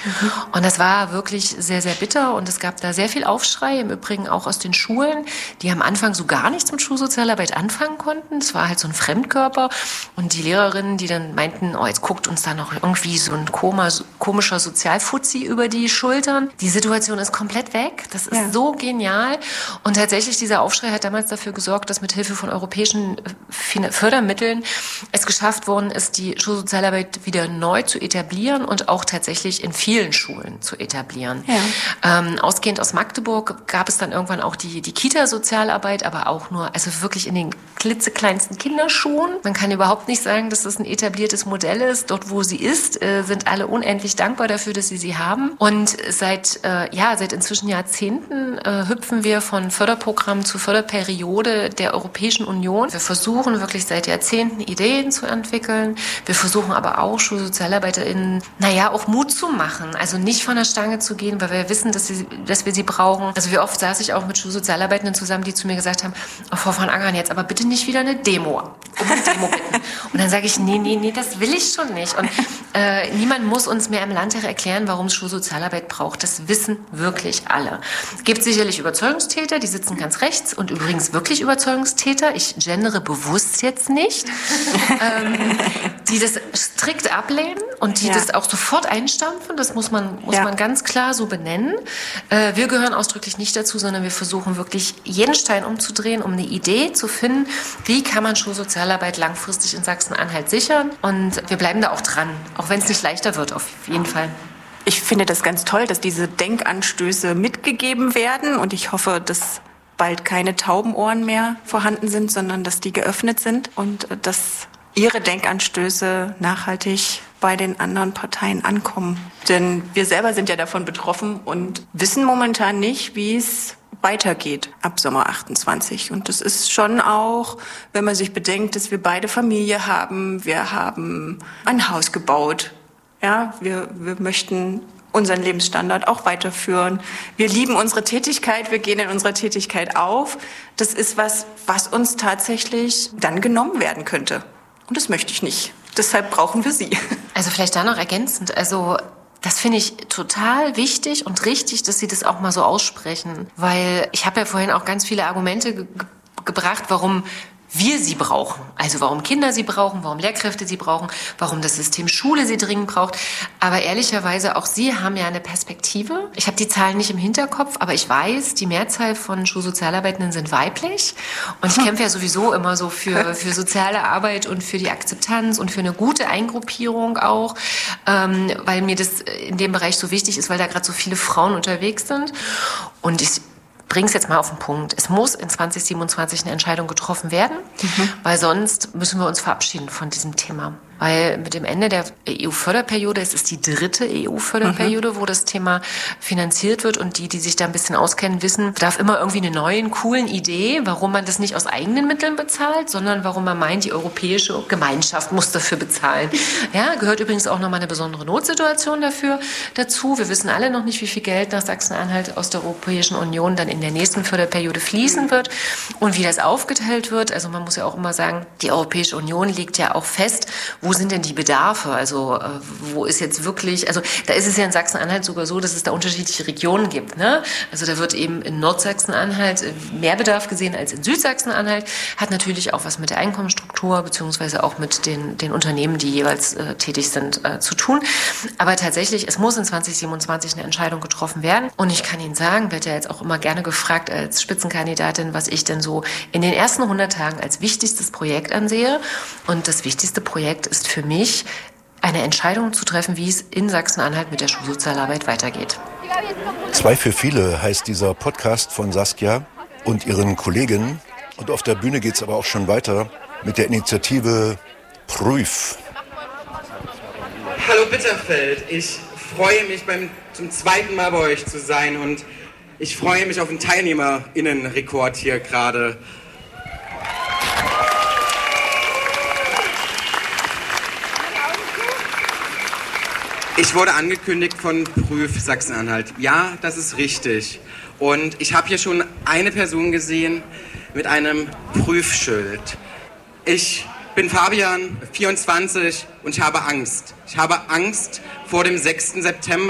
Und das war wirklich sehr, sehr bitter und es gab da sehr viel Aufschrei, im Übrigen auch aus den Schulen, die am Anfang so gar nichts mit Schulsozialarbeit anfangen konnten. Es war halt so ein Fremdkörper und die Lehrerinnen, die dann meinten, oh, jetzt guckt uns da noch irgendwie so ein komischer Sozialfuzzi über die Schultern. Die Situation ist komplett weg. Das ist so genial. Und tatsächlich dieser Aufschrei hat damals dafür gesorgt, dass mit Hilfe von europäischen Fördermitteln es geschafft worden ist, die Schulsozialarbeit wieder neu zu etablieren und auch tatsächlich in vielen Schulen zu etablieren. Ja. Ausgehend aus Magdeburg gab es dann irgendwann auch die Kita-Sozialarbeit, aber auch nur, also wirklich in den klitzekleinsten Kinderschuhen. Man kann überhaupt nicht sagen, dass das ein etabliertes Modell ist. Dort, wo sie ist, sind alle unendlich dankbar dafür, dass sie haben. Und seit inzwischen Jahrzehnten hüpfen wir von Förderprogramm zu Förderperiode der Europäischen Union. Wir versuchen wirklich seit Jahrzehnten Ideen zu entwickeln. Wir versuchen aber auch SchulsozialarbeiterInnen, auch Mut zu machen. Also nicht von der Stange zu gehen, weil wir wissen, dass wir sie brauchen. Also wie oft saß ich auch mit Schulsozialarbeitenden zusammen, die zu mir gesagt haben, oh, Frau von Angern, jetzt aber bitte nicht wieder eine Demo. Um eine Demo bitten. Und dann sage ich, nee, das will ich schon nicht. Und niemand muss uns mehr im Landtag erklären, warum es Schulsozialarbeit braucht. Das wissen wirklich alle. Es gibt sicherlich Überzeugungstäter, die sitzen ganz rechts und übrigens wirklich Überzeugungstäter. Ich gendere bewusst jetzt nicht. Die das strikt ablehnen und die das auch sofort einstampfen. Das muss man ganz klar so benennen. Wir gehören ausdrücklich nicht dazu, sondern wir versuchen wirklich jeden Stein umzudrehen, um eine Idee zu finden, wie kann man Schulsozialarbeit langfristig in Sachsen-Anhalt sichern. Und wir bleiben da auch dran, auch wenn es nicht leichter wird, auf jeden Fall. Ich finde das ganz toll, dass diese Denkanstöße mitgegeben werden und ich hoffe, dass bald keine Taubenohren mehr vorhanden sind, sondern dass die geöffnet sind und dass Ihre Denkanstöße nachhaltig bei den anderen Parteien ankommen. Denn wir selber sind ja davon betroffen und wissen momentan nicht, wie es weitergeht ab Sommer 28. Und das ist schon auch, wenn man sich bedenkt, dass wir beide Familie haben, wir haben ein Haus gebaut. Ja, wir möchten unseren Lebensstandard auch weiterführen. Wir lieben unsere Tätigkeit, wir gehen in unserer Tätigkeit auf. Das ist was uns tatsächlich dann genommen werden könnte. Und das möchte ich nicht. Deshalb brauchen wir Sie. Also vielleicht da noch ergänzend. Also das finde ich total wichtig und richtig, dass Sie das auch mal so aussprechen. Weil ich habe ja vorhin auch ganz viele Argumente gebracht, warum wir sie brauchen. Also warum Kinder sie brauchen, warum Lehrkräfte sie brauchen, warum das System Schule sie dringend braucht. Aber ehrlicherweise, auch Sie haben ja eine Perspektive. Ich habe die Zahlen nicht im Hinterkopf, aber ich weiß, die Mehrzahl von Schulsozialarbeitenden sind weiblich. Und ich kämpfe ja sowieso immer so für soziale Arbeit und für die Akzeptanz und für eine gute Eingruppierung auch, weil mir das in dem Bereich so wichtig ist, weil da gerade so viele Frauen unterwegs sind. Und ich bring's jetzt mal auf den Punkt. Es muss in 2027 eine Entscheidung getroffen werden, weil sonst müssen wir uns verabschieden von diesem Thema. Weil mit dem Ende der EU-Förderperiode, es ist die 3. EU-Förderperiode, wo das Thema finanziert wird und die sich da ein bisschen auskennen, wissen, darf immer irgendwie eine neue, coolen Idee, warum man das nicht aus eigenen Mitteln bezahlt, sondern warum man meint, die europäische Gemeinschaft muss dafür bezahlen. Ja, gehört übrigens auch nochmal eine besondere Notsituation dazu. Wir wissen alle noch nicht, wie viel Geld nach Sachsen-Anhalt aus der Europäischen Union dann in der nächsten Förderperiode fließen wird und wie das aufgeteilt wird. Also man muss ja auch immer sagen, die Europäische Union legt ja auch fest, wo sind denn die Bedarfe? Also wo ist jetzt wirklich, also da ist es ja in Sachsen-Anhalt sogar so, dass es da unterschiedliche Regionen gibt. Ne? Also da wird eben in Nordsachsen-Anhalt mehr Bedarf gesehen als in Südsachsen-Anhalt. Hat natürlich auch was mit der Einkommensstruktur beziehungsweise auch mit den Unternehmen, die jeweils tätig sind, zu tun. Aber tatsächlich, es muss in 2027 eine Entscheidung getroffen werden. Und ich kann Ihnen sagen, werde ja jetzt auch immer gerne gefragt als Spitzenkandidatin, was ich denn so in den ersten 100 Tagen als wichtigstes Projekt ansehe. Und das wichtigste Projekt ist für mich, eine Entscheidung zu treffen, wie es in Sachsen-Anhalt mit der Schulsozialarbeit weitergeht. 2 für viele heißt dieser Podcast von Saskia und ihren Kollegen. Und auf der Bühne geht es aber auch schon weiter mit der Initiative Prüf. Hallo Bitterfeld, ich freue mich zum 2. Mal bei euch zu sein und ich freue mich auf einen TeilnehmerInnenrekord hier gerade. Ich wurde angekündigt von Prüf Sachsen-Anhalt. Ja, das ist richtig. Und ich habe hier schon eine Person gesehen mit einem Prüfschild. Ich bin Fabian, 24 und ich habe Angst. Ich habe Angst vor dem 6. September.